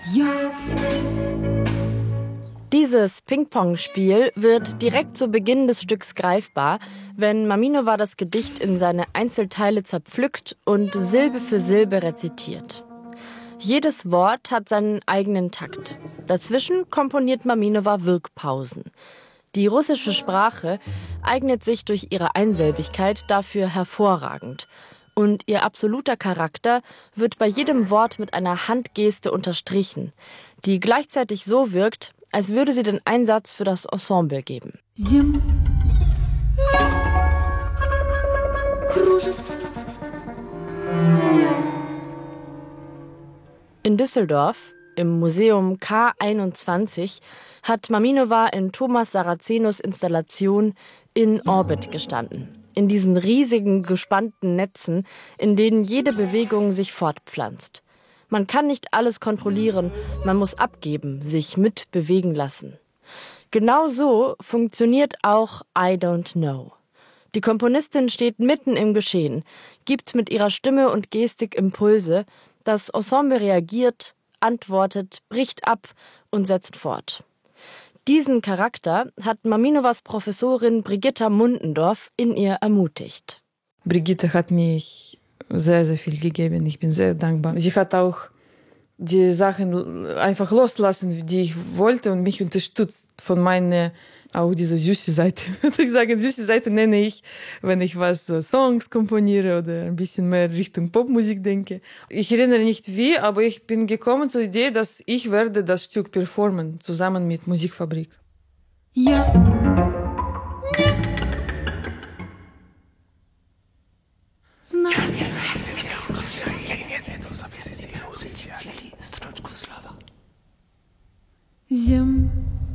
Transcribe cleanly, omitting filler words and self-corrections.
Ja. Dieses Ping-Pong-Spiel wird direkt zu Beginn des Stücks greifbar, wenn Maminova das Gedicht in seine Einzelteile zerpflückt und Silbe für Silbe rezitiert. Jedes Wort hat seinen eigenen Takt. Dazwischen komponiert Maminova Wirkpausen. Die russische Sprache eignet sich durch ihre Einsilbigkeit dafür hervorragend. Und ihr absoluter Charakter wird bei jedem Wort mit einer Handgeste unterstrichen, die gleichzeitig so wirkt, als würde sie den Einsatz für das Ensemble geben. In Düsseldorf, im Museum K21, hat Maminova in Thomas Sarazenos Installation In Orbit gestanden. In diesen riesigen, gespannten Netzen, in denen jede Bewegung sich fortpflanzt. Man kann nicht alles kontrollieren, man muss abgeben, sich mitbewegen lassen. Genau so funktioniert auch I Don't Know. Die Komponistin steht mitten im Geschehen, gibt mit ihrer Stimme und Gestik Impulse, das Ensemble reagiert, antwortet, bricht ab und setzt fort. Diesen Charakter hat Maminovas Professorin Brigitta Mundendorf in ihr ermutigt. Brigitte hat mich sehr, sehr viel gegeben. Ich bin sehr dankbar. Sie hat auch die Sachen einfach loslassen, die ich wollte und mich unterstützt von meiner, auch diese süße Seite. Ich sage, süße Seite nenne ich, wenn ich so Songs komponiere oder ein bisschen mehr Richtung Popmusik denke. Ich erinnere nicht wie, aber ich bin gekommen zur Idee, dass ich werde das Stück performen, zusammen mit Musikfabrik. Ja. Zim.